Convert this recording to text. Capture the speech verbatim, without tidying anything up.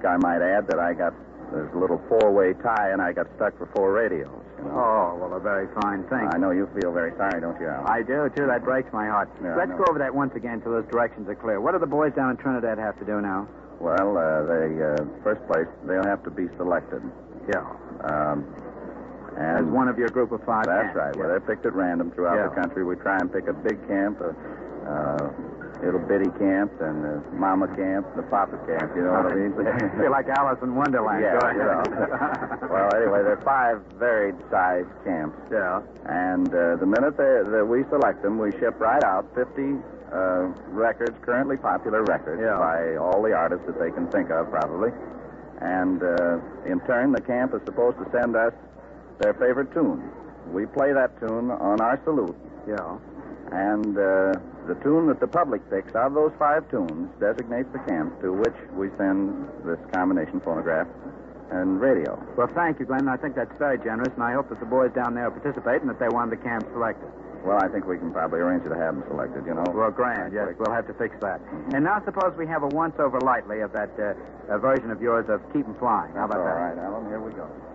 think I might add that I got this little four-way tie, and I got stuck for four radios. You know? Oh, well, a very fine thing. I know you feel very sorry, don't you, Al? I do, too. That breaks my heart. Yeah, Let's go over that once again till those directions are clear. What do the boys down in Trinidad have to do now? Well, uh, they, uh, first place, they'll have to be selected. Yeah. Um, As and one of your group of five That's camps. right. Yeah. Well, they're picked at random throughout Yeah. the country. We try and pick a big camp, a uh, little bitty camp, and a mama camp, and a papa camp. You know what I mean? I feel like Alice in Wonderland. Yeah, Go ahead. you know. Well, anyway, there are five varied size camps. Yeah. And uh, the minute they, that we select them, we ship right out fifty uh, records, currently popular records, Yeah. by all the artists that they can think of, probably. And uh, in turn, the camp is supposed to send us their favorite tune. We play that tune on our salute. Yeah. And uh, the tune that the public picks out of those five tunes designates the camp to which we send this combination phonograph and radio. Well, thank you, Glenn. I think that's very generous, and I hope that the boys down there participate and that they want the camp selected. Well, I think we can probably arrange to have them selected, you know. Well, grand, yes. We'll have to fix that. Mm-hmm. And now suppose we have a once-over lightly of that uh, uh, version of yours of Keep 'em Flying. How about All that? right, Alan, here we go.